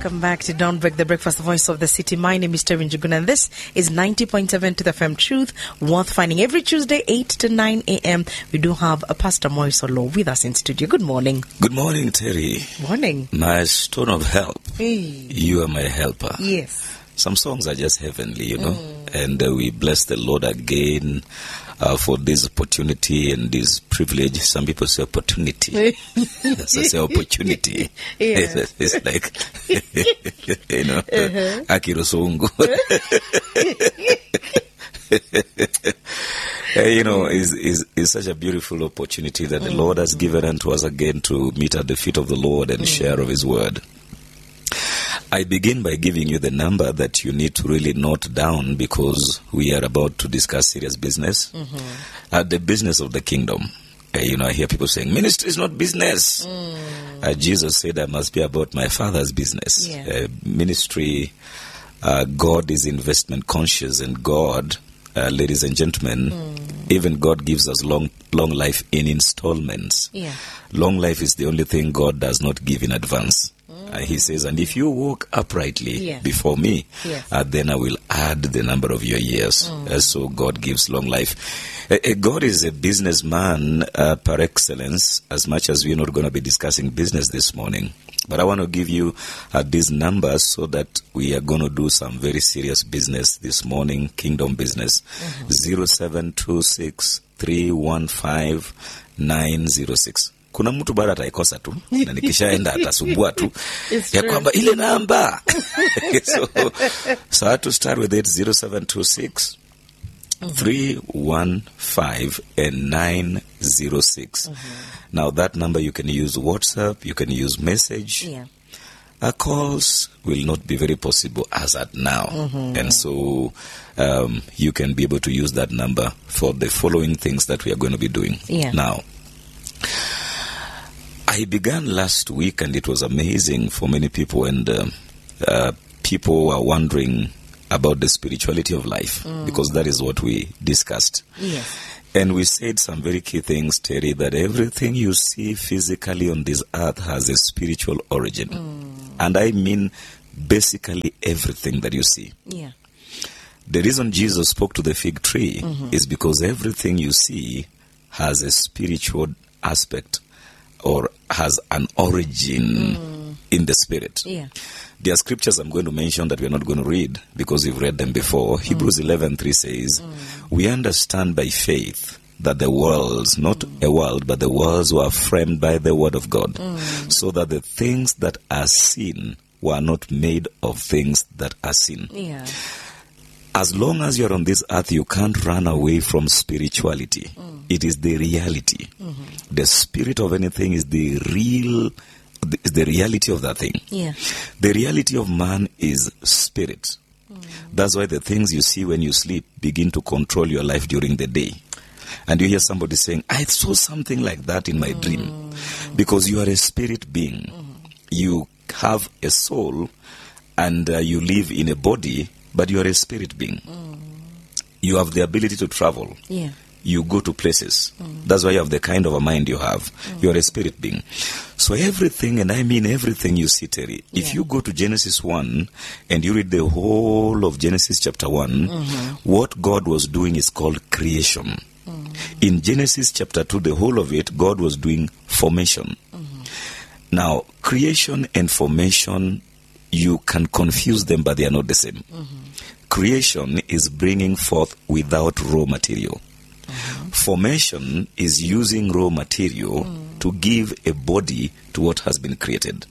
Welcome back to Don't Break the Breakfast, the voice of the city. My name is Terry Njuguna, and this is 90.7 to the FM Truth, worth finding. Every Tuesday, 8 to 9 a.m., we do have a Pastor Moisolo with us in studio. Good morning. Good morning, Terry. Morning. My stone of help. Hey. You are my helper. Yes. Some songs are just heavenly, you know. And we bless the Lord again for this opportunity and this privilege. Some people say opportunity. Yes, I say opportunity. Yeah. It's like, you know, Akirosungu. You know, is such a beautiful opportunity that the Lord has given unto us again to meet at the feet of the Lord and share of His word. I begin by giving you the number that you need to really note down, because we are about to discuss serious business, the business of the kingdom. You know, I hear people saying, ministry is not business. Jesus said, I must be about my Father's business. Yeah. Ministry, God is investment conscious, and God, ladies and gentlemen, even God gives us long life in installments. Yeah. Long life is the only thing God does not give in advance. He says, and if you walk uprightly before me, then I will add the number of your years. So God gives long life. God is a businessman par excellence, as much as we're not going to be discussing business this morning. But I want to give you these numbers so that we are going to do some very serious business this morning, kingdom business. 0726 315 906. Kuna mtu bado ataikosa tu na nikishaenda atasumbua tu ya kwamba ile namba. So I have to start with it. 0726 315 and 906. Now that number, you can use WhatsApp, you can use message. Our calls will not be very possible as at now. And so you can be able to use that number for the following things that we are going to be doing. Now, I began last week, and it was amazing for many people, and people were wondering about the spirituality of life, because that is what we discussed. And we said some very key things, Terry, that everything you see physically on this earth has a spiritual origin. And I mean basically everything that you see. The reason Jesus spoke to the fig tree is because everything you see has a spiritual aspect, or has an origin in the spirit. There are scriptures I'm going to mention that we're not going to read because we've read them before. Hebrews 11:3 says, we understand by faith that the worlds, not a world, but the worlds were framed by the word of God, so that the things that are seen were not made of things that are seen. As long as you're on this earth, you can't run away from spirituality. It is the reality. The spirit of anything is the reality of that thing. The reality of man is spirit. That's why the things you see when you sleep begin to control your life during the day. And you hear somebody saying, I saw something like that in my dream. Because you are a spirit being. You have a soul, and you live in a body, but you are a spirit being. You have the ability to travel. You go to places. That's why you have the kind of a mind you have. You are a spirit being. So everything, and I mean everything you see, Terry, if you go to Genesis 1 and you read the whole of Genesis chapter 1, what God was doing is called creation. In Genesis chapter 2, the whole of it, God was doing formation. Now, creation and formation, you can confuse them, but they are not the same. Creation is bringing forth without raw material. Formation is using raw material to give a body to what has been created.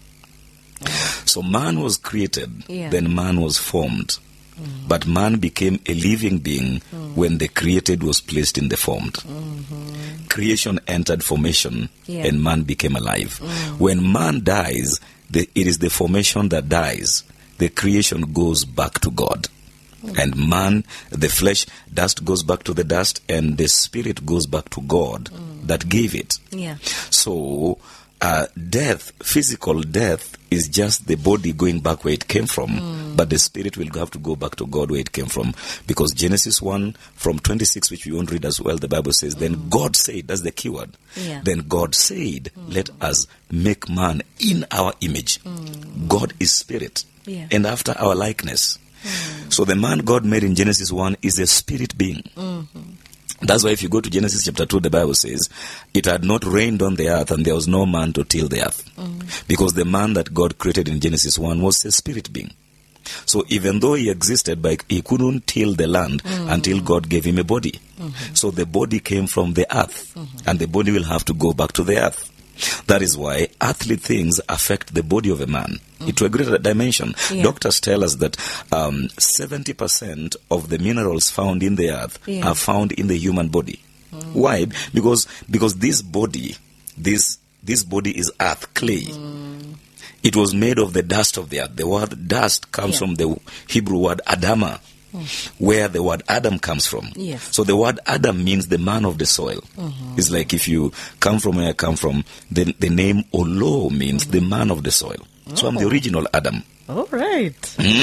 So man was created, then man was formed. But man became a living being when the created was placed in the formed. Creation entered formation, and man became alive. When man dies, it is the formation that dies. The creation goes back to God. And man, the flesh, dust goes back to the dust, and the spirit goes back to God that gave it. So death, physical death, is just the body going back where it came from, but the spirit will have to go back to God where it came from. Because Genesis 1 from 26, which we won't read as well, the Bible says, then God said, that's the key word. Then God said, let us make man in our image. God is spirit, Yeah. and after our likeness. So the man God made in Genesis 1 is a spirit being. That's why if you go to Genesis chapter 2, the Bible says, it had not rained on the earth and there was no man to till the earth. Because the man that God created in Genesis 1 was a spirit being. So even though he existed, but he couldn't till the land until God gave him a body. So the body came from the earth, and the body will have to go back to the earth. That is why earthly things affect the body of a man to a greater dimension. Yeah. Doctors tell us that 70% of the minerals found in the earth are found in the human body. Why? Because this body is earth, clay. It was made of the dust of the earth. The word dust comes from the Hebrew word Adama, where the word Adam comes from. Yes. So the word Adam means the man of the soil. It's like if you come from where I come from, the name Olo means the man of the soil. So I'm the original Adam. All right.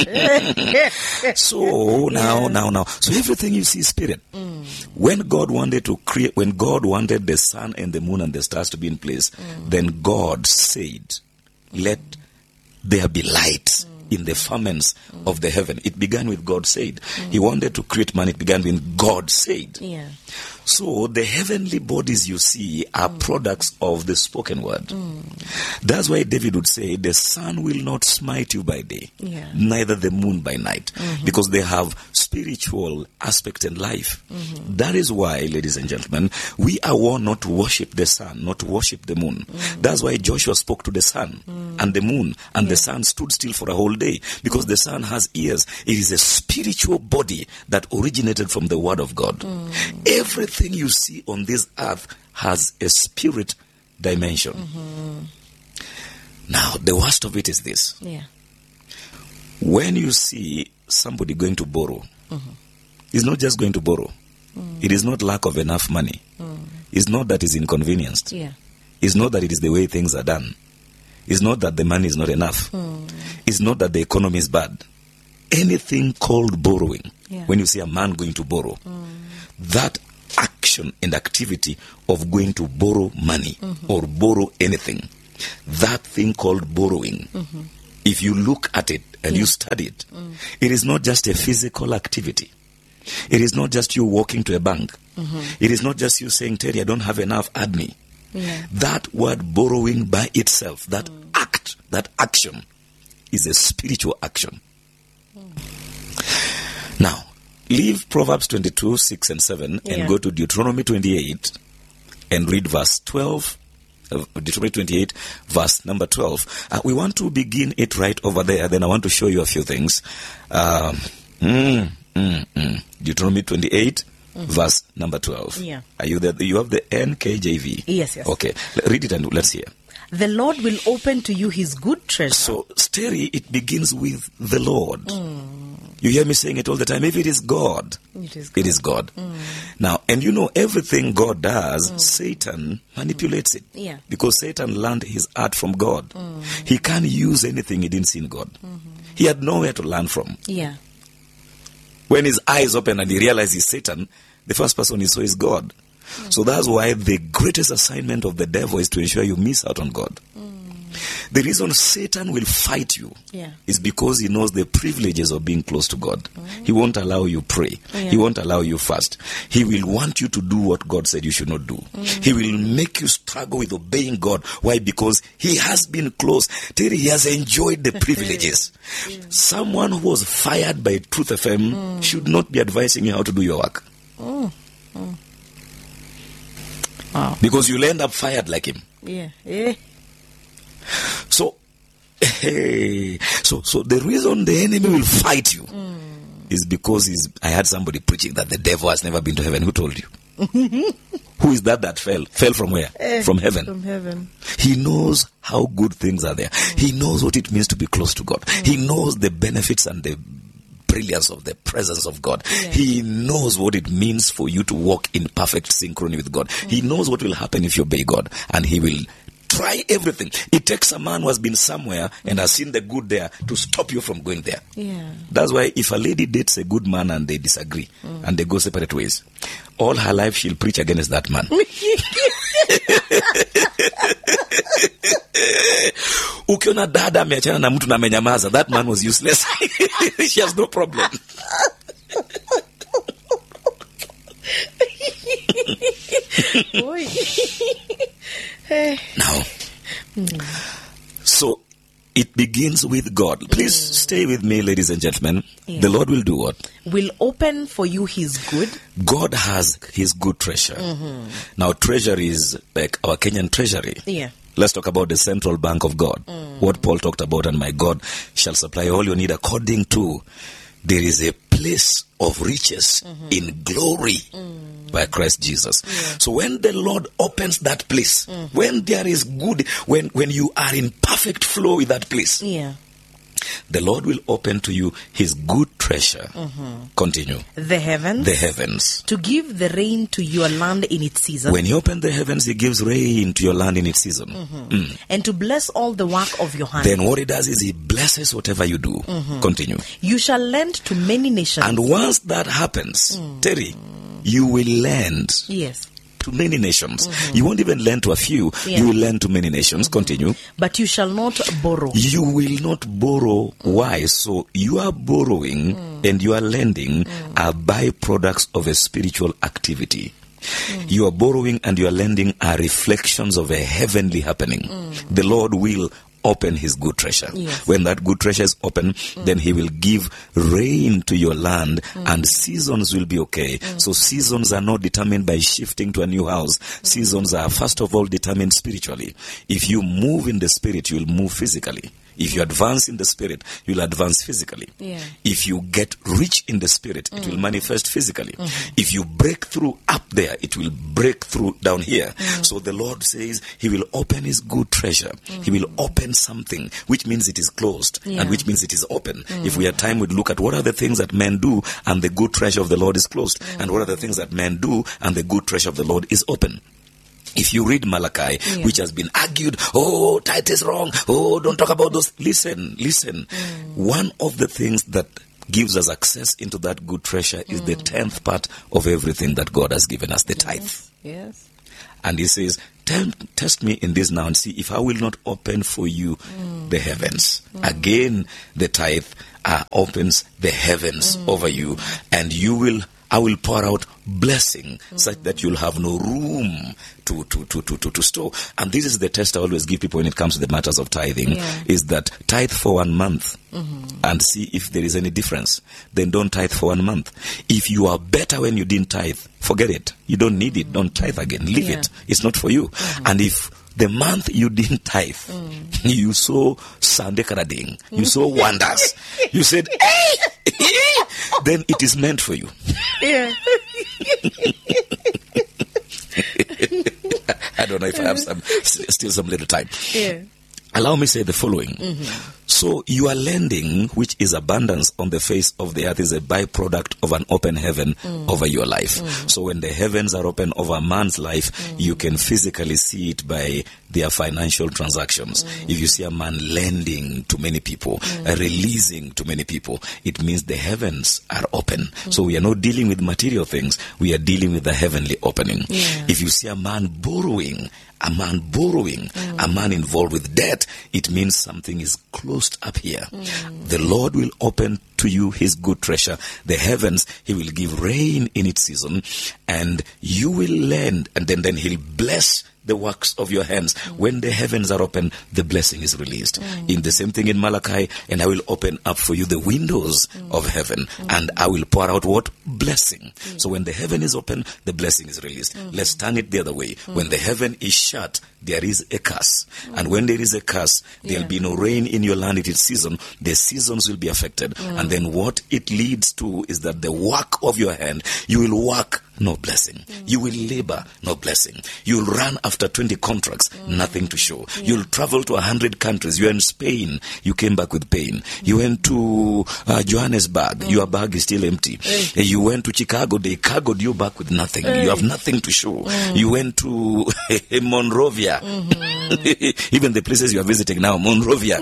So now. So everything you see is spirit. When God wanted to create, when God wanted the sun and the moon and the stars to be in place, then God said, let there be light in the firmaments of the heaven. It began with God said. He wanted to create man. It began with God said. Yeah. So the heavenly bodies you see are products of the spoken word. That's why David would say, the sun will not smite you by day, neither the moon by night, because they have spiritual aspect in life. That is why, ladies and gentlemen, we are warned not to worship the sun, not to worship the moon. That's why Joshua spoke to the sun and the moon, and the sun stood still for a whole day, because the sun has ears. It is a spiritual body that originated from the word of God. Everything you see on this earth has a spirit dimension. Now, the worst of it is this. When you see somebody going to borrow, he's not just going to borrow. It is not lack of enough money. It's not that he's inconvenienced. It's not that it is the way things are done. It's not that the money is not enough. It's not that the economy is bad. Anything called borrowing, when you see a man going to borrow, that action and activity of going to borrow money or borrow anything, that thing called borrowing, if you look at it and you study it, it is not just a physical activity. It is not just you walking to a bank. It is not just you saying, Terry, I don't have enough, add me. That word borrowing by itself, that act, that action is a spiritual action. Now, leave Proverbs 22, 6 and 7 and go to Deuteronomy 28 and read verse 12. Deuteronomy 28, verse number 12. We want to begin it right over there. Then I want to show you a few things. Deuteronomy 28, verse number 12. Are you there? You have the NKJV. Yes. Okay, read it and let's hear. The Lord will open to you his good treasure. So, Steri, it begins with the Lord. You hear me saying it all the time. If it is God, it is God. Now, and you know, everything God does, Satan manipulates it. Because Satan learned his art from God. He can't use anything he didn't see in God. He had nowhere to learn from. When his eyes open and he realizes Satan, the first person he saw is God. So that's why the greatest assignment of the devil is to ensure you miss out on God. The reason Satan will fight you is because he knows the privileges of being close to God. He won't allow you pray. He won't allow you fast. He will want you to do what God said you should not do. He will make you struggle with obeying God. Why? Because he has been close till he has enjoyed the privileges. Someone who was fired by Truth FM should not be advising you how to do your work. Because you'll end up fired like him. So the reason the enemy will fight you is because I had somebody preaching that the devil has never been to heaven. Who told you? Who is that fell? Fell from where? From heaven. From heaven. He knows how good things are there. He knows what it means to be close to God. He knows the benefits and the brilliance of the presence of God. He knows what it means for you to walk in perfect synchrony with God. He knows what will happen if you obey God, and he will try everything. It takes a man who has been somewhere and has seen the good there to stop you from going there. That's why if a lady dates a good man and they disagree and they go separate ways, all her life she'll preach against that man. Ukiona dada ameachana na mtu na amenyamaza, that man was useless. She has no problem. Now, so it begins with God. Please stay with me, ladies and gentlemen. Yeah. The Lord will do what? Will open for you his good. God has his good treasure. Mm-hmm. Now, treasure is like our Kenyan treasury. Yeah. Let's talk about the central bank of God. What Paul talked about, and my God shall supply all your need according to. There is a place of riches in glory by Christ Jesus. Yeah. So when the Lord opens that place, when there is good, when you are in perfect flow with that place, the Lord will open to you his good treasure. Continue. The heavens. The heavens. To give the rain to your land in its season. When he opens the heavens, he gives rain to your land in its season. And to bless all the work of your hand. Then what he does is he blesses whatever you do. Continue. You shall lend to many nations. And once that happens, Terry, you will lend. Yes. To many nations. You won't even lend to a few. You will lend to many nations. Continue. But you shall not borrow. You will not borrow. Why? So you are borrowing and you are lending are byproducts of a spiritual activity. You are borrowing and you are lending are reflections of a heavenly happening. The Lord will open his good treasure. Yes. When that good treasure is open, then he will give rain to your land and seasons will be okay. So seasons are not determined by shifting to a new house. Seasons are first of all determined spiritually. If you move in the spirit, you will move physically. If you advance in the spirit, you'll advance physically. Yeah. If you get rich in the spirit, it will manifest physically. If you break through up there, it will break through down here. So the Lord says he will open his good treasure. He will open something, which means it is closed and which means it is open. If we had time, we'd look at what are the things that men do and the good treasure of the Lord is closed. And what are the things that men do and the good treasure of the Lord is open. If you read Malachi, which has been argued, oh, tithe is wrong, oh, don't talk about those. Listen. One of the things that gives us access into that good treasure is the 10th part of everything that God has given us, the tithe. Yes. And he says, test me in this now and see if I will not open for you the heavens. Again, the tithe opens the heavens over you, and I will pour out blessing such that you'll have no room to store. And this is the test I always give people when it comes to the matters of tithing, is that tithe for 1 month and see if there is any difference. Then don't tithe for 1 month. If you are better when you didn't tithe, forget it. You don't need it. Don't tithe again. Leave it. It's not for you. And if the month you didn't tithe, you saw Sunday Karading, you saw wonders, you said, hey! Then it is meant for you. Yeah. I don't know if I have still some little time. Yeah. Allow me to say the following. So you are lending, which is abundance on the face of the earth, is a byproduct of an open heaven over your life. So when the heavens are open over a man's life, you can physically see it by their financial transactions. If you see a man lending to many people, releasing to many people, it means the heavens are open. So we are not dealing with material things, we are dealing with the heavenly opening. If you see a man borrowing, a man involved with debt, it means something is closed up here. The Lord will open to you his good treasure, the heavens. He will give rain in its season, and you will lend, and then he'll bless the works of your hands. When the heavens are open, the blessing is released. In the same thing in Malachi, and I will open up for you the windows of heaven, and I will pour out what? Blessing. So when the heaven is open, the blessing is released. Let's turn it the other way. When the heaven is shut, there is a curse. And when there is a curse, there'll be no rain in your land in its season. The seasons will be affected. And then what it leads to is that the work of your hand, you will work, no blessing. You will labor, no blessing. You'll run after 20 contracts, nothing to show. You'll travel to 100 countries. You're in Spain, you came back with pain. You went to Johannesburg, your bag is still empty. You went to Chicago, they cargoed you back with nothing. You have nothing to show. You went to Monrovia. Even the places you are visiting now, Monrovia.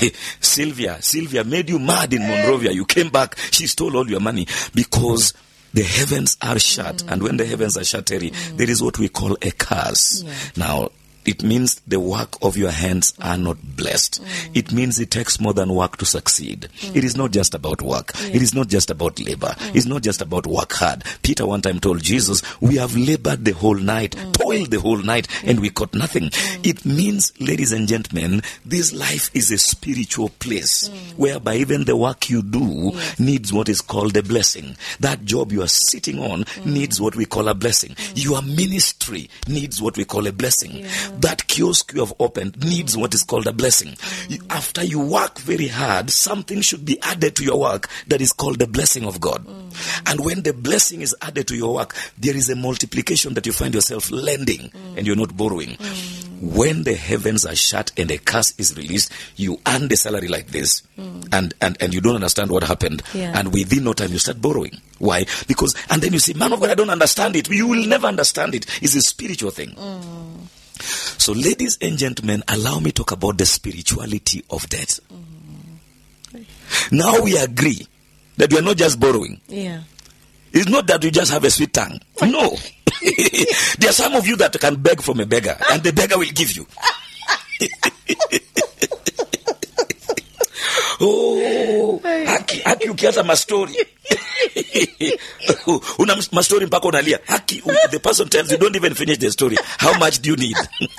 Sylvia made you mad in Monrovia. You came back, she stole all your money because The heavens are shut. And when the heavens are shut, Terry, there is what we call a curse. Yeah. Now, it means the work of your hands are not blessed. It means it takes more than work to succeed. It is not just about work. It is not just about labor. It's not just about work hard. Peter one time told Jesus, we have labored the whole night, toiled the whole night, and we caught nothing. It means, ladies and gentlemen, this life is a spiritual place whereby even the work you do needs what is called a blessing. That job you are sitting on needs what we call a blessing. Your ministry needs what we call a blessing. That kiosk you have opened needs what is called a blessing. After you work very hard, something should be added to your work that is called the blessing of God. And when the blessing is added to your work, there is a multiplication that you find yourself lending and you're not borrowing. When the heavens are shut and a curse is released, you earn the salary like this and you don't understand what happened. And within no time you start borrowing. Why? Because, and then you say, man of God, I don't understand it. You will never understand it. It's a spiritual thing. So, ladies and gentlemen, allow me to talk about the spirituality of debt. Now we agree that we are not just borrowing. It's not that you just have a sweet tongue. No. There are some of you that can beg from a beggar, and the beggar will give you. Oh, haki ukianza mastori. Una mastori mpaka unalia. Haki, the person tells you, don't even finish the story. How much do you need?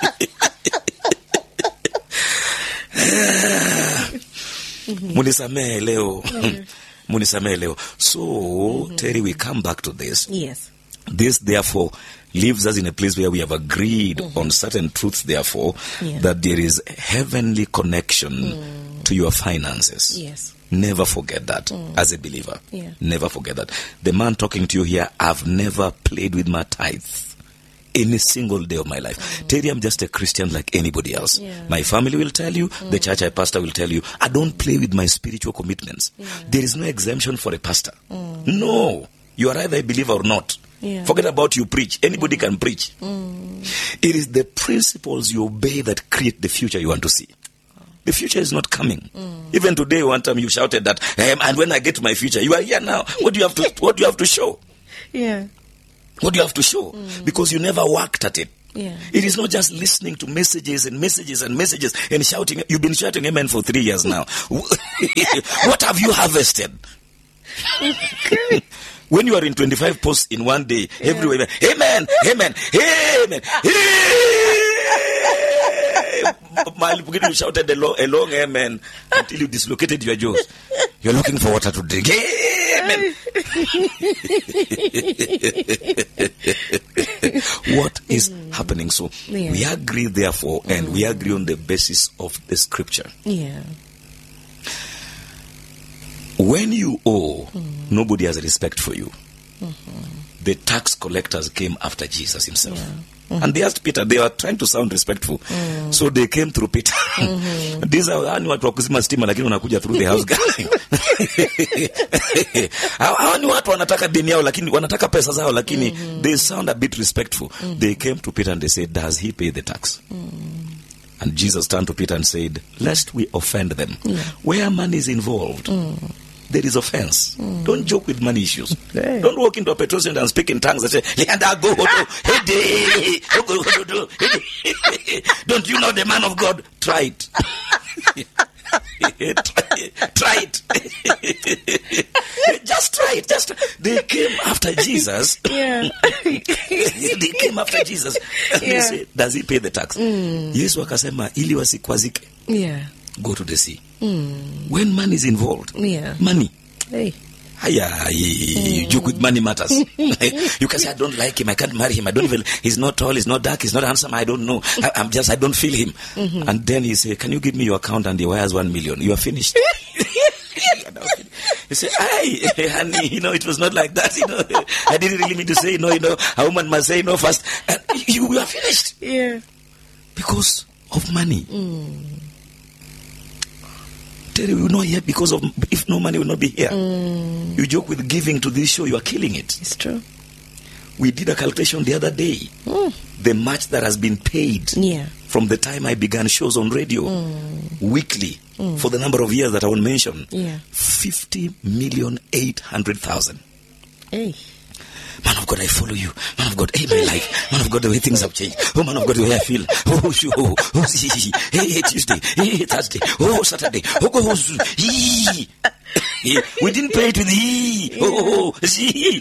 Munisamehe leo. Munisamehe leo. So, Terry, we come back to this. Yes. This, therefore, leaves us in a place where we have agreed on certain truths, therefore, that there is heavenly connection to your finances. Yes. Never forget that as a believer. Never forget that. The man talking to you here, I've never played with my tithes any single day of my life. Terry, I'm just a Christian like anybody else. My family will tell you, the church I pastor will tell you, I don't play with my spiritual commitments. There is no exemption for a pastor. No. You are either a believer or not. Forget about you preach. Anybody can preach. It is the principles you obey that create the future you want to see. The future is not coming. Even today, one time you shouted that, and when I get to my future, you are here now. What do you have to show? What do you have to show? Because you never worked at it. It is not just listening to messages and messages and messages and shouting. You've been shouting amen for 3 years now. What have you harvested? When you are in 25 posts in one day, everywhere, amen, amen, amen, you shouted a long amen until you dislocated your jaws. You're looking for water to drink. Amen. What is happening? So we agree, therefore, and we agree on the basis of the scripture. When you owe, nobody has respect for you. The tax collectors came after Jesus himself. And they asked Peter, they were trying to sound respectful. So they came through Peter. These are ni watu wa kuzima stima lakini wanakuja through the house guy. Hawa ni watu wanataka deni yao lakini wanataka pesa zao lakini they sound a bit respectful. They came to Peter and they said, does he pay the tax? And Jesus turned to Peter and said, lest we offend them. Where money is involved, there is offense. Don't joke with money issues. Don't walk into a petrol station and speak in tongues and say, don't you know the man of God? Try it. Try it. Just try it. They came after Jesus. They came after Jesus. And they say, does he pay the tax? Yesu akasema ili wasikwazike. Go to the sea. When money is involved, money. You joke with money matters. You can say, I don't like him, I can't marry him, I don't feel, he's not tall, he's not dark, he's not handsome, I don't know, I don't feel him. And then he say, can you give me your account? And he wires 1 million. You are finished. You say, honey, it was not like that, I didn't really mean to say, a woman must say no first. And you are finished. Because of money. Terry, we will not here because of, if no money, we will not be here. You joke with giving to this show, you are killing it. It's true. We did a calculation the other day. The much that has been paid from the time I began shows on radio weekly for the number of years that I won't mention. 50,800,000. Man of God, I follow you. Man of God, hey, my life. Man of God, the way things have changed. Oh, man of God, the way I feel. Oh, sure. Oh, see. Hey, Tuesday. Hey, Thursday. Oh, Saturday. Oh, we didn't pay it with he. Oh, see.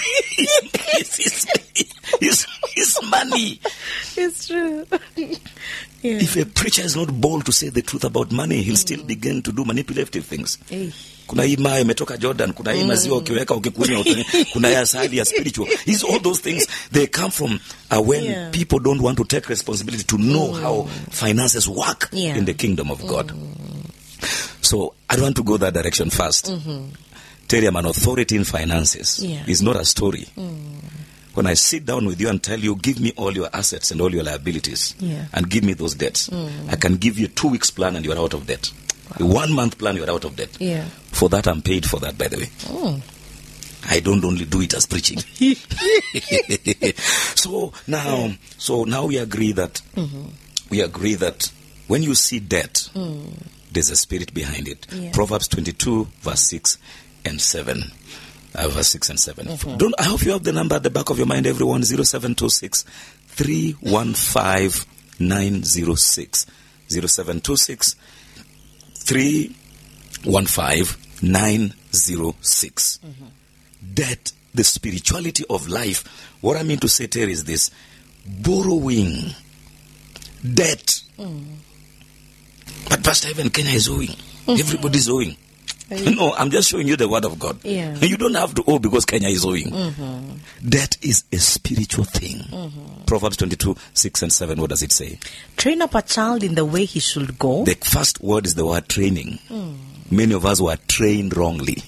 It's money. It's true. Yeah. If a preacher is not bold to say the truth about money, he'll still begin to do manipulative things. Hey. Kuna hii maa imetoka Jordan, kuna hii maziwa ukiweka ukikunywa, kuna hii asali ya spiritual. All those things, they come from when people don't want to take responsibility to know how finances work in the kingdom of God. So I don't want to go that direction first. Tell you, an authority in finances is not a story. When I sit down with you and tell you, give me all your assets and all your liabilities and give me those debts, I can give you a 2 weeks plan and you are out of debt. Wow. A 1 month plan, you are out of debt. Yeah. For that, I'm paid for that, by the way. I don't only do it as preaching. So now we agree that when you see debt, there's a spirit behind it. Yeah. Proverbs 22, verse 6 and 7. Verse 6 and 7. I hope you have the number at the back of your mind, everyone. 0726 315 906. 0726 315 906. Debt, the spirituality of life. What I mean to say here is this: borrowing, debt. But Pastor, even Kenya is owing. Everybody's owing. No, I'm just showing you the word of God. Yeah. You don't have to owe because Kenya is owing. Debt is a spiritual thing. Proverbs 22, 6 and 7, what does it say? Train up a child in the way he should go. The first word is the word training. Many of us were trained wrongly.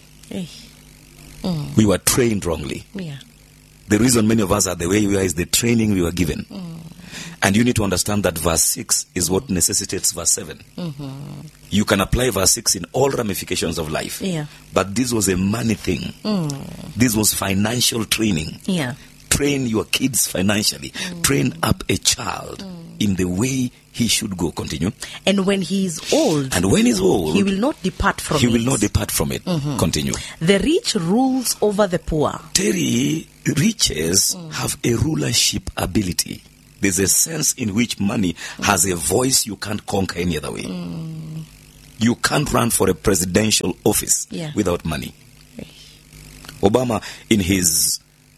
We were trained wrongly. Yeah. The reason many of us are the way we are is the training we were given. And you need to understand that verse 6 is what necessitates verse 7. You can apply verse 6 in all ramifications of life. Yeah. But this was a money thing. This was financial training. Yeah. Train your kids financially. Train up a child in the way he should go. Continue. And when he is old. And when he's old. He will not depart from it. He will not depart from it. Continue. The rich rules over the poor. Terry, riches have a rulership ability. There's a sense in which money has a voice you can't conquer any other way. You can't run for a presidential office without money. Obama, in his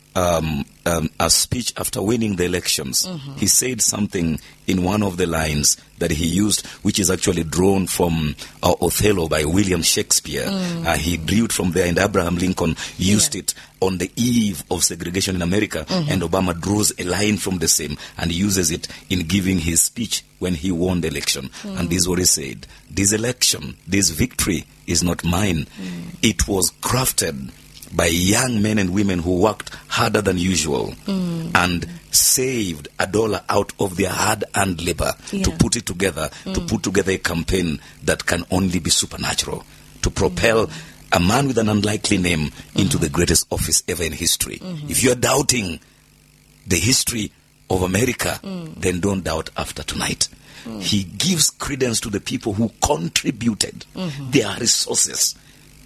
a speech after winning the elections, he said something in one of the lines that he used, which is actually drawn from Othello by William Shakespeare. He drew it from there, and Abraham Lincoln used it on the eve of segregation in America, and Obama draws a line from the same and uses it in giving his speech when he won the election. And this is what he said: this election, this victory is not mine. It was crafted by young men and women who worked harder than usual and saved $1 out of their hard-earned labor to put it together, to put together a campaign that can only be supernatural, to propel a man with an unlikely name into the greatest office ever in history. If you're doubting the history of America, then don't doubt after tonight. He gives credence to the people who contributed their resources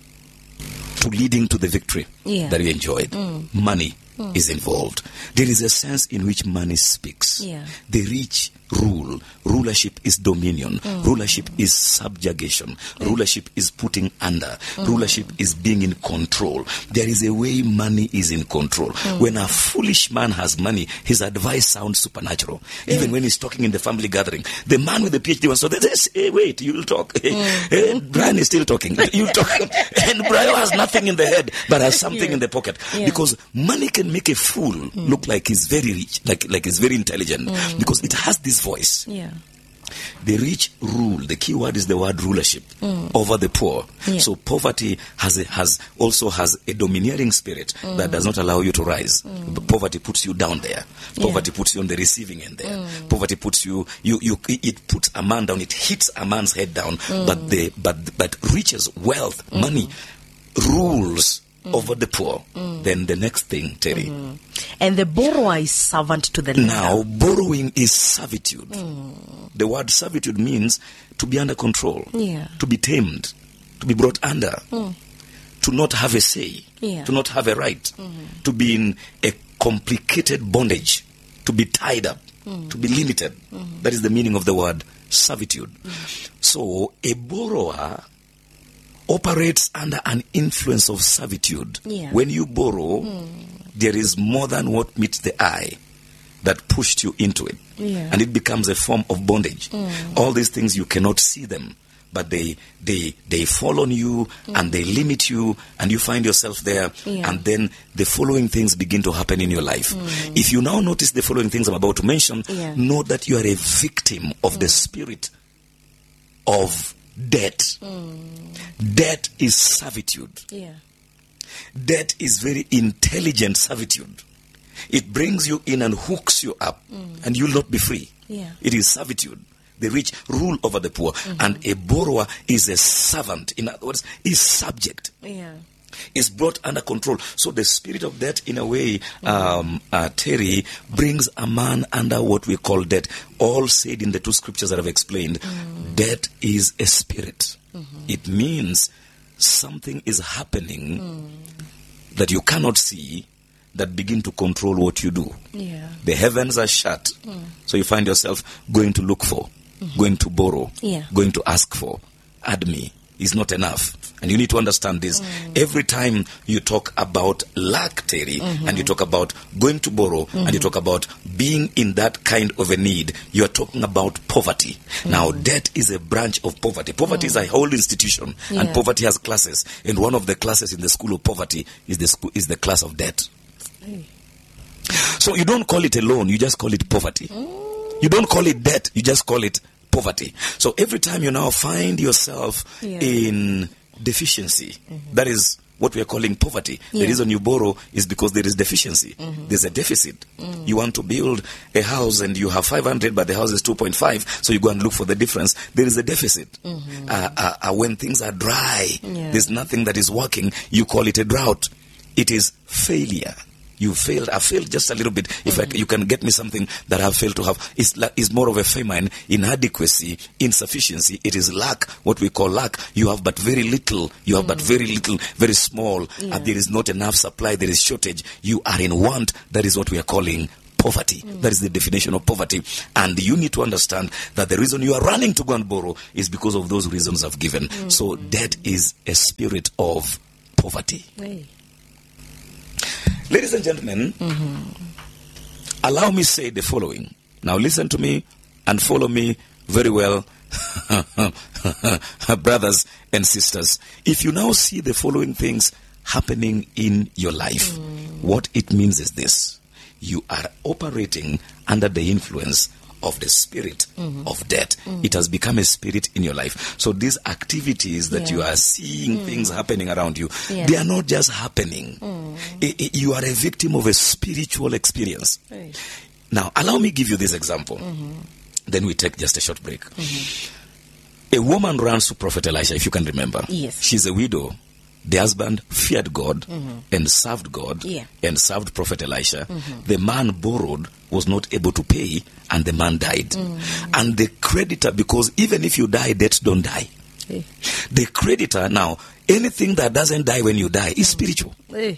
to leading to the victory that we enjoyed. Money is involved. There is a sense in which money speaks. The rich rule. Rulership is dominion. Rulership is subjugation. Rulership is putting under. Rulership is being in control. There is a way money is in control. When a foolish man has money, his advice sounds supernatural. Even when he's talking in the family gathering, the man with the PhD wants to say, hey, wait, you'll talk. Brian is still talking. You talk. And Brian has nothing in the head, but has something in the pocket. Because money can make a fool look like he's very rich, like he's very intelligent, because it has this voice. The rich rule. The key word is the word rulership over the poor. So poverty also has a domineering spirit that does not allow you to rise. Poverty puts you down there. Poverty puts you on the receiving end there. Poverty puts it puts a man down. It hits a man's head down. But riches, wealth, money rules over the poor. Then the next thing, Terry. And the borrower is servant to the lender. Now, borrowing is servitude. The word servitude means to be under control, to be tamed, to be brought under. to not have a say, Yeah. to not have a right, to be in a complicated bondage, to be tied up, to be limited. That is the meaning of the word servitude. So a borrower operates under an influence of servitude. Yeah. When you borrow, there is more than what meets the eye that pushed you into it. Yeah. And it becomes a form of bondage. All these things, you cannot see them, but they fall on you and they limit you, and you find yourself there. Yeah. And then the following things begin to happen in your life. If you now notice the following things I'm about to mention, Yeah. know that you are a victim of the spirit of debt. Debt is servitude. Yeah. Debt is very intelligent servitude. It brings you in and hooks you up, and you'll not be free. Yeah. It is servitude. The rich rule over the poor, and a borrower is a servant. In other words, is subject. Yeah. Is brought under control. So the spirit of debt, in a way, Terry, brings a man under what we call debt. All said in the two scriptures that I've explained. Debt is a spirit. It means something is happening that you cannot see, that begin to control what you do. Yeah. The heavens are shut. So you find yourself going to look for, going to borrow, Yeah. going to ask for. Add me is not enough. And you need to understand this. Every time you talk about lack, Terry, and you talk about going to borrow, and you talk about being in that kind of a need, you are talking about poverty. Now, debt is a branch of poverty. Poverty is a whole institution, and Yeah. poverty has classes. And one of the classes in the school of poverty is the class of debt. So you don't call it a loan, you just call it poverty. You don't call it debt, you just call it poverty. So every time you now find yourself Yeah. in deficiency, that is what we are calling poverty. Yeah. The reason you borrow is because there is deficiency. There's a deficit. You want to build a house and you have 500, but the house is 2.5, so you go and look for the difference. There is a deficit. When things are dry, Yeah. there's nothing that is working, you call it a drought. It is failure. You failed. I failed just a little bit. If you can get me something that I've failed to have, it's more of a famine, inadequacy, insufficiency. It is lack, what we call lack. You have but very little. You have but very little, very small. Yeah. And there is not enough supply. There is shortage. You are in want. That is what we are calling poverty. That is the definition of poverty. And you need to understand that the reason you are running to go and borrow is because of those reasons I've given. So debt is a spirit of poverty. Hey. Ladies and gentlemen, allow me say the following. Now listen to me and follow me very well, brothers and sisters. If you now see the following things happening in your life, what it means is this. You are operating under the influence of the spirit of debt. It has become a spirit in your life. So these activities that Yeah. you are seeing things happening around you, Yeah. they are not just happening. You are a victim of a spiritual experience. Hey. Now, allow me give you this example. Then we take just a short break. A woman runs to Prophet Elisha, if you can remember. Yes. She's a widow. The husband feared God and served God Yeah. and served Prophet Elisha. The man borrowed, was not able to pay, and the man died. And the creditor, because even if you die, debts don't die. Hey. The creditor, now, anything that doesn't die when you die is spiritual. Hey.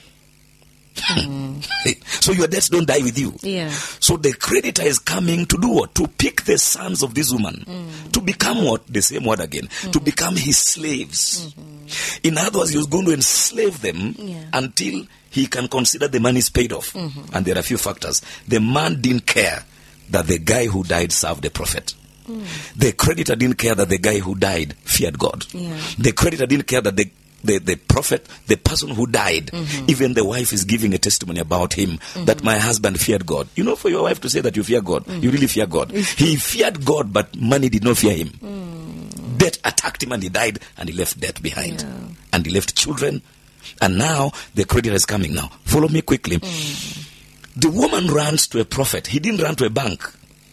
So your debts don't die with you. Yeah. So the creditor is coming to do what? To pick the sons of this woman. To become what? The same word again. To become his slaves. In other words, he was going to enslave them Yeah. until he can consider the money is paid off. And there are a few factors. The man didn't care that the guy who died served the prophet. The creditor didn't care that the guy who died feared God. Yeah. The creditor didn't care that the prophet, the person who died, even the wife is giving a testimony about him, that my husband feared God. You know, for your wife to say that you fear God, you really fear God. He feared God, but money did not fear him. Death attacked him and he died, and he left death behind. Yeah. And he left children. And now the creditor is coming now. Follow me quickly. The woman runs to a prophet. He didn't run to a bank.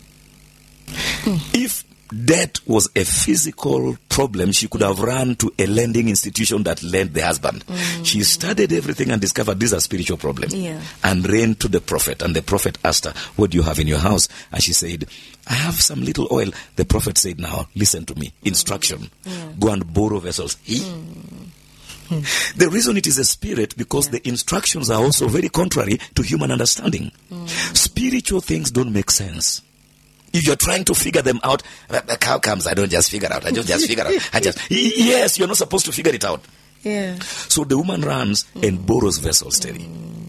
If debt was a physical problem, she could have run to a lending institution that lent the husband. She studied everything and discovered these are spiritual problems. Yeah. And ran to the prophet. And the prophet asked her, what do you have in your house? And she said, I have some little oil. The prophet said, now listen to me. Instruction. Yeah. Go and borrow vessels. The reason it is a spirit, because the instructions are also very contrary to human understanding. Spiritual things don't make sense. If you're trying to figure them out, the cow comes, I don't just figure out. I just figure out. Yes, you're not supposed to figure it out. Yeah. So the woman runs and borrows vessels, Terry.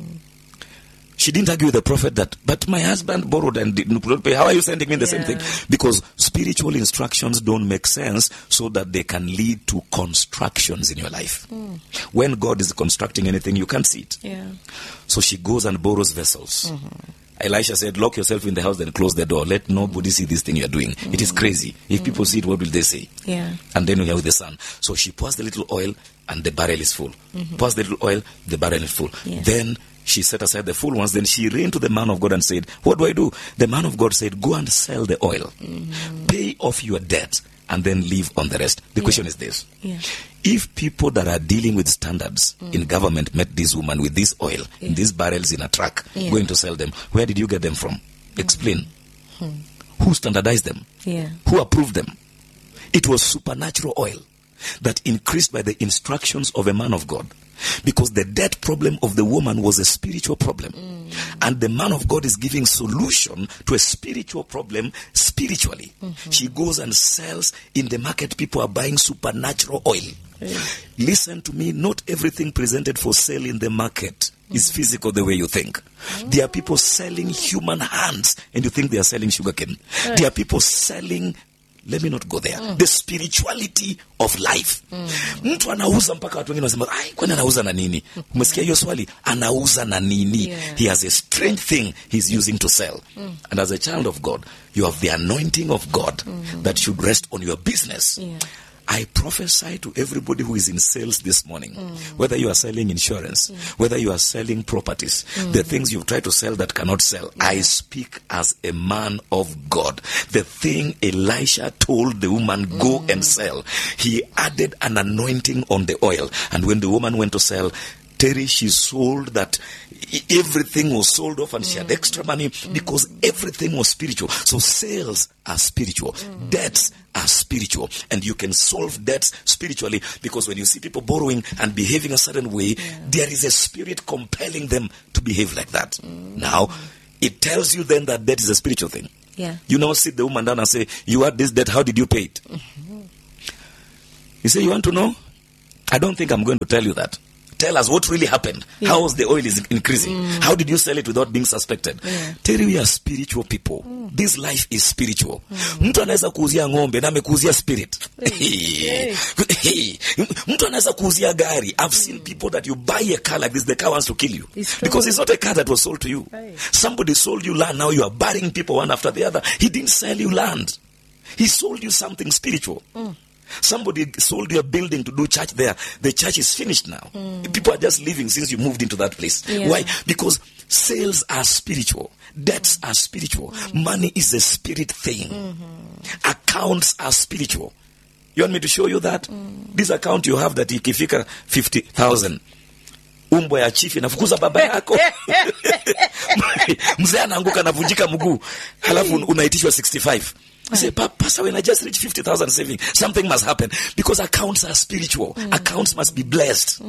She didn't argue with the prophet that, but my husband borrowed and didn't pay. How are you sending me the same thing? Because spiritual instructions don't make sense, so that they can lead to constructions in your life. When God is constructing anything, you can't see it. Yeah. So she goes and borrows vessels. Elisha said, lock yourself in the house, then close the door. Let nobody see this thing you're doing. It is crazy. If people see it, what will they say? Yeah. And then we are with the son. So she pours the little oil and the barrel is full. Pours the little oil, the barrel is full. Yeah. Then she set aside the full ones. Then she ran to the man of God and said, what do I do? The man of God said, go and sell the oil. Pay off your debt and then leave on the rest. The question is this. If people that are dealing with standards in government met this woman with this oil, in these barrels in a truck, going to sell them, where did you get them from? Explain. Who standardized them? Who approved them? It was supernatural oil that increased by the instructions of a man of God. Because the debt problem of the woman was a spiritual problem. And the man of God is giving solution to a spiritual problem spiritually. She goes and sells in the market. People are buying supernatural oil. Listen to me, not everything presented for sale in the market is physical the way you think. There are people selling human hands and you think they are selling sugarcane. There are people selling, let me not go there, the spirituality of life. Mtu anauza mpaka watu wengine wanasema, ai, kwani anauza na nini? Umesikia hiyo swali? Anauza na nini? He has a strange thing he's using to sell. And as a child of God, you have the anointing of God that should rest on your business. I prophesy to everybody who is in sales this morning, whether you are selling insurance, whether you are selling properties, the things you've tried to sell that cannot sell, I speak as a man of God. The thing Elisha told the woman, go and sell, he added an anointing on the oil. And when the woman went to sell, Terry, she sold that everything was sold off and she had extra money because everything was spiritual. So sales are spiritual. Debts are spiritual. And you can solve debts spiritually, because when you see people borrowing and behaving a certain way, there is a spirit compelling them to behave like that. Now, it tells you then that debt is a spiritual thing. You now sit the woman down and say, you had this debt, how did you pay it? You say, you want to know? I don't think I'm going to tell you that. Tell us what really happened. How was the oil is increasing? How did you sell it without being suspected? Terry, we are spiritual people. This life is spiritual. Mtu anaweza kuuzia ng'ombe na amekuuzia spirit. Mtu anaweza kuuzia gari. I've seen people that you buy a car like this, the car wants to kill you. Because it's not a car that was sold to you. Somebody sold you land, now you are burying people one after the other. He didn't sell you land. He sold you something spiritual. Somebody sold you a building to do church there. The church is finished now. People are just living since you moved into that place. Why? Because sales are spiritual. Debts are spiritual. Money is a spirit thing. Accounts are spiritual. You want me to show you that? This account you have that ikifika 50,000. Umbo ya chief inafukuza baba yako. Mzee anaanguka anavunjika mguu. Halafu unaitishwa 65. You say, Pastor, when I just reach 50,000 saving, something must happen. Because accounts are spiritual. Accounts must be blessed.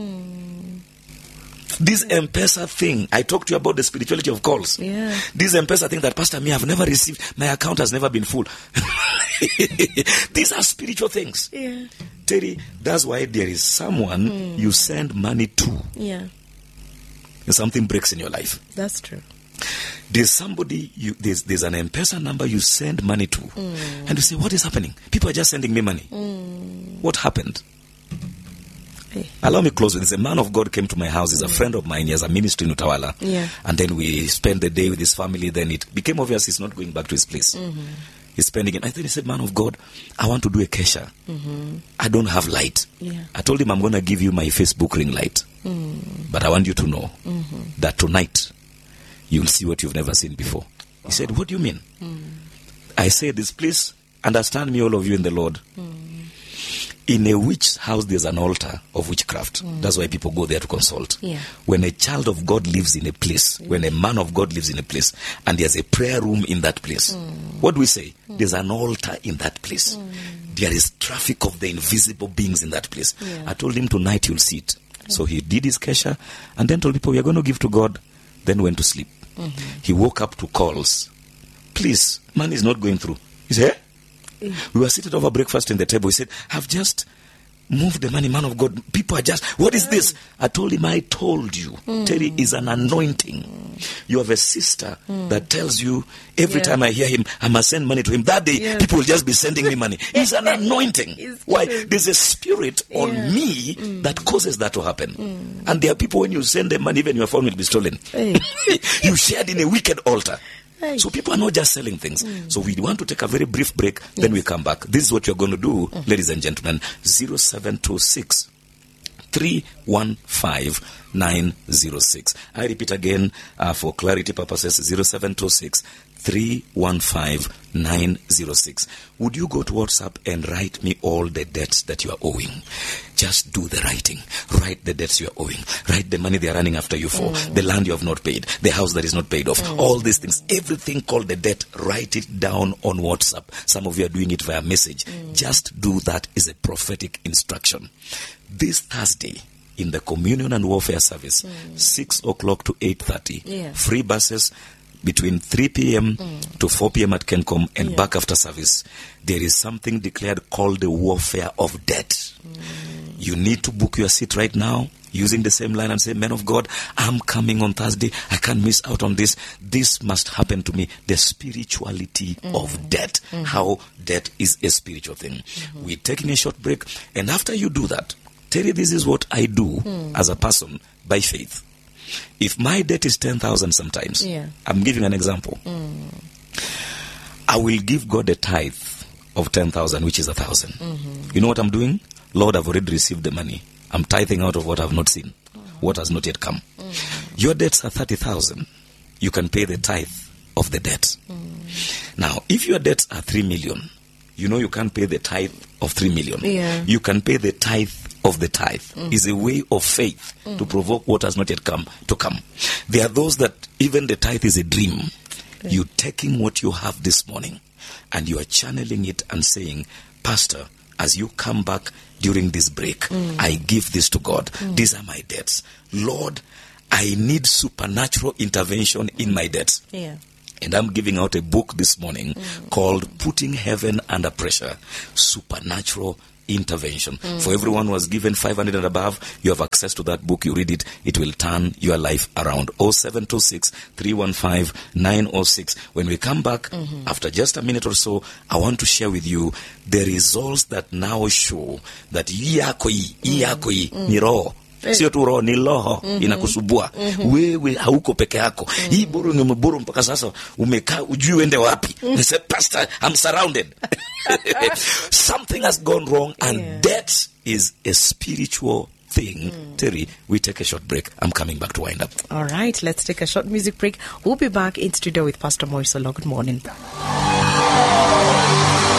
This M-Pesa thing, I talked to you about the spirituality of calls. This M-Pesa thing that, Pastor, me, I've never received, my account has never been full. These are spiritual things. Terry, that's why there is someone you send money to. And something breaks in your life. That's true. There's somebody, there's an M-Pesa number you send money to. And you say, what is happening? People are just sending me money. What happened? Allow me close with this. A man of God came to my house. He's a friend of mine. He has a ministry in Utawala. And then we spent the day with his family. Then it became obvious he's not going back to his place. He's spending it. And then he said, man of God, I want to do a kesha. I don't have light. I told him, I'm going to give you my Facebook ring light. But I want you to know that tonight, you'll see what you've never seen before. He said, what do you mean? I said this, please understand me, all of you in the Lord. In a witch house, there's an altar of witchcraft. That's why people go there to consult. When a child of God lives in a place, when a man of God lives in a place, and there's a prayer room in that place, what do we say? There's an altar in that place. There is traffic of the invisible beings in that place. I told him tonight you'll see it. So he did his kesha and then told people, we are going to give to God, then went to sleep. He woke up to calls. Please, money is not going through. He said, we were seated over breakfast in the table. He said, I've just moved the money, man of God. People are just, what is this? I told him, I told you. Terry is an anointing. You have a sister that tells you every time I hear him, I must send money to him. That day, people will just be sending me money. It's an anointing. Why? There's a spirit on me that causes that to happen. And there are people, when you send them money, even your phone will be stolen. You shared in a wicked altar. So people are not just selling things. So we want to take a very brief break, then we come back. This is what you're going to do, ladies and gentlemen. 0726 315 906. I repeat again for clarity purposes, 0726 315 906. Would you go to WhatsApp and write me all the debts that you are owing? Just do the writing. Write the debts you are owing. Write the money they are running after you for. The land you have not paid. The house that is not paid off. All these things. Everything called the debt. Write it down on WhatsApp. Some of you are doing it via message. Just do that is a prophetic instruction. This Thursday, in the Communion and Warfare service, 6 o'clock to 8:30. Free buses between 3 p.m. to 4 p.m. at Kencom and back after service. There is something declared called the warfare of debt. You need to book your seat right now using the same line and say, man of God, I'm coming on Thursday. I can't miss out on this. This must happen to me. The spirituality of debt. How debt is a spiritual thing. We're taking a short break. And after you do that, Terry, this is what I do as a person by faith. If my debt is 10,000 sometimes, I'm giving an example. I will give God a tithe of 10,000, which is 1,000. You know what I'm doing? Lord, I've already received the money. I'm tithing out of what I've not seen, what has not yet come. Your debts are 30,000. You can pay the tithe of the debt. Now, if your debts are 3 million, you know you can't pay the tithe of 3 million. You can pay the tithe of the tithe. Is a way of faith to provoke what has not yet come to come. There are those that even the tithe is a dream. You taking what you have this morning and you are channeling it and saying, Pastor, as you come back during this break, I give this to God. These are my debts. Lord, I need supernatural intervention in my debts. And I'm giving out a book this morning called Putting Heaven Under Pressure, Supernatural Intervention. For everyone who has given 500 and above, you have access to that book. You read it, it will turn your life around. 0726 315 906. When we come back, after just a minute or so, I want to share with you the results that now show that iyakoi ni roho. Sio tu roho, ni roho inakusubua. Wewe hauko peke yako. Hii buru ni mburu mpaka sasa umekaa ujui uende wapi. You say, Pastor, I'm surrounded. Something has gone wrong and debt is a spiritual thing. Terry, we take a short break. I'm coming back to wind up. All right, let's take a short music break. We'll be back in studio with Pastor Moisolo. Good morning.